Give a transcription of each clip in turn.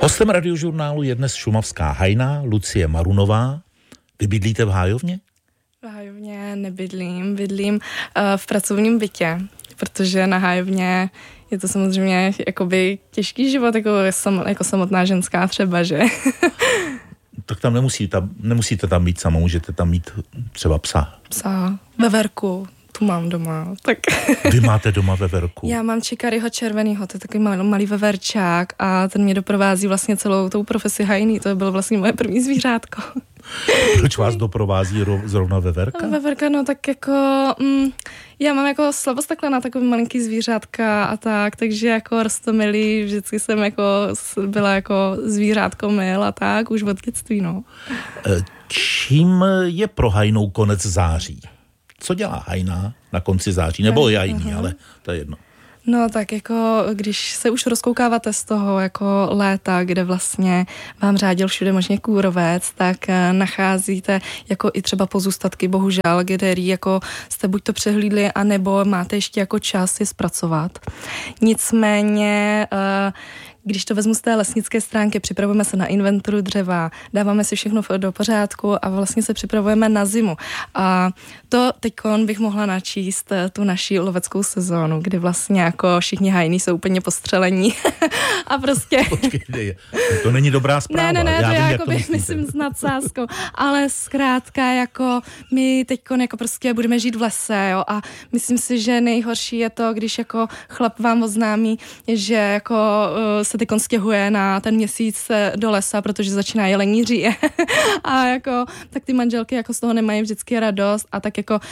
Hostem Radiožurnálu je dnes šumavská hajna Lucie Marunová. Vy bydlíte v Hájovně? V Hájovně nebydlím, bydlím v pracovním bytě, protože na Hájovně je to samozřejmě jakoby těžký život, jako samotná ženská třeba, že? Tak tam nemusíte tam být sama, můžete tam mít třeba psa. Psa, veverku, tu mám doma. Tak. Vy máte doma veverku? Já mám Čikaryho červenýho, to je takový malý veverčák a ten mě doprovází vlastně celou tou profesi hajný, to bylo vlastně moje první zvířátko. Proč vás doprovází zrovna veverka? Veverka, no tak jako, já mám jako slabost takhle na takový malinký zvířátka a tak, takže jako roztomilý, vždycky jsem jako byla jako zvířátko mil a tak, už od dětství, no. Čím je pro hajnou konec září? Co dělá hajna na konci září? Nebo jajní, ale to je jedno. No tak jako, když se už rozkoukáváte z toho jako léta, kde vlastně vám řádil všude možně kůrovec, tak nacházíte jako i třeba pozůstatky, bohužel, který jako jste buď to přehlídli, anebo máte ještě jako čas je zpracovat. Nicméně když to vezmu z té lesnické stránky, připravujeme se na inventuru dřeva, dáváme si všechno do pořádku a vlastně se připravujeme na zimu. A to teďkon bych mohla načíst tu naši loveckou sezónu, kdy vlastně jako všichni hajní jsou úplně postřelení a prostě... Počkejte, to není dobrá zpráva. Ne, já jako myslím s nadsázkou, ale zkrátka jako my teďkon jako prostě budeme žít v lese, jo, a myslím si, že nejhorší je to, když jako chlap vám oznámí, že jako se teď stěhuje na ten měsíc do lesa, protože začíná jelení říje. A jako, tak ty manželky jako z toho nemají vždycky radost a tak jako,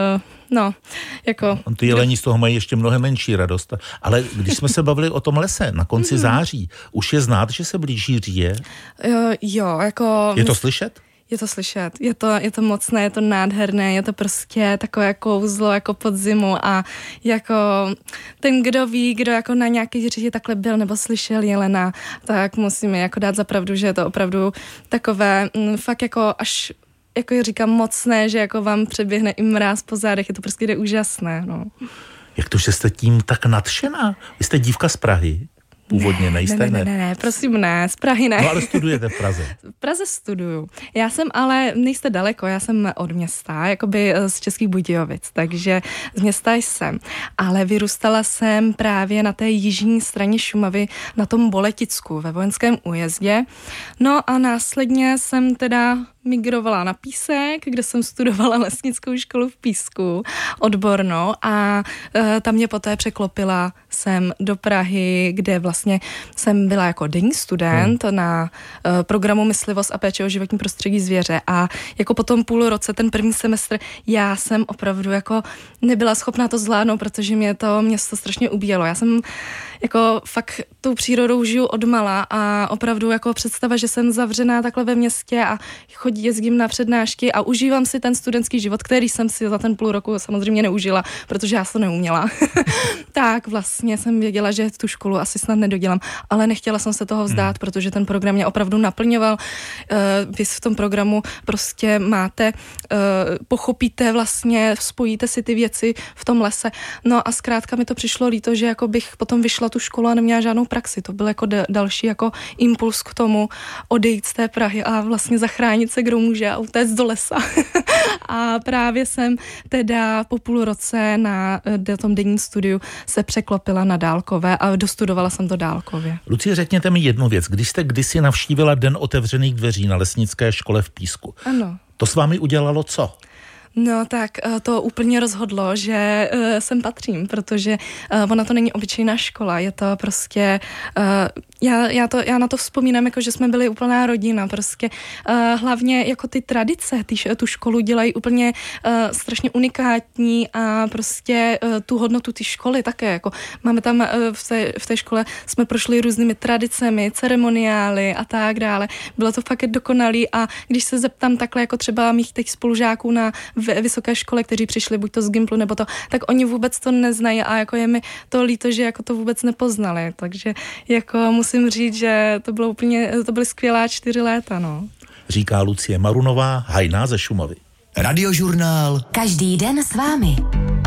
Ty jelení z toho mají ještě mnohem menší radost. Ale když jsme se bavili o tom lese na konci září, už je znát, že se blíží říje? Jo, jako... Je to slyšet? Je to slyšet, je to mocné, je to nádherné, je to prostě takové kouzlo jako pod zimu a jako ten, kdo ví, kdo jako na nějaký říži takhle byl nebo slyšel jelena, tak musíme jako dát za pravdu, že je to opravdu takové fakt jako až, jako říkám, mocné, že jako vám přeběhne i mráz po zádech, je to prostě úžasné, no. Jak to, že jste tím tak nadšená? Vy jste dívka z Prahy? Původně nejste, ne, prosím ne, z Prahy ne. No ale studujete v Praze. V Praze studuju. Já jsem ale, nejste daleko, já jsem od města, jakoby z Českých Budějovic, takže z města jsem. Ale vyrůstala jsem právě na té jižní straně Šumavy, na tom Boleticku, ve vojenském újezdě. No a následně jsem teda migrovala na Písek, kde jsem studovala lesnickou školu v Písku, odbornou a tam mě poté překlopila jsem do Prahy, kde vlastně jsem byla jako denní student na programu Myslivost a péče o životní prostředí zvěře a jako po tom půl roce, ten první semestr, já jsem opravdu jako nebyla schopná to zvládnout, protože mě to město strašně ubíjelo. Já jsem jako fakt tou přírodou žiju odmala a opravdu jako představa, že jsem zavřená takhle ve městě a jezdím na přednášky a užívám si ten studentský život, který jsem si za ten půl roku samozřejmě neužila, protože já to neuměla. Tak vlastně jsem věděla, že tu školu asi snad nedodělám, ale nechtěla jsem se toho vzdát, protože ten program mě opravdu naplňoval. Vy v tom programu prostě máte, pochopíte vlastně, spojíte si ty věci v tom lese. No a zkrátka mi to přišlo líto, že jako bych potom vyšla tu školu a neměla žádnou praxi. To byl jako další jako impuls k tomu odejít z té Prahy a vlastně zachránit se, kdo může, a utéct do lesa. A právě jsem teda po půl roce na tom denním studiu se překlopila na dálkové a dostudovala jsem to dálkově. Lucie, řekněte mi jednu věc. Když jste kdysi navštívila Den otevřených dveří na lesnické škole v Písku, ano. To s vámi udělalo co? No tak to úplně rozhodlo, že sem patřím, protože ona to není obyčejná škola, je to prostě, já na to vzpomínám, jako že jsme byli úplná rodina, prostě hlavně jako ty tradice, tu školu dělají úplně strašně unikátní a prostě tu hodnotu ty školy také, jako máme tam v té škole jsme prošli různými tradicemi, ceremoniály a tak dále, bylo to fakt dokonalý a když se zeptám takhle jako třeba mých teď spolužáků na vysoké škole, kteří přišli buď to z Gimplu nebo to, tak oni vůbec to neznají a jako je mi to líto, že jako to vůbec nepoznali, takže jako musím říct, že to byly skvělá 4 léta, no. Říká Lucie Marunová, hajná ze Šumavy. Radiožurnál. Každý den s vámi.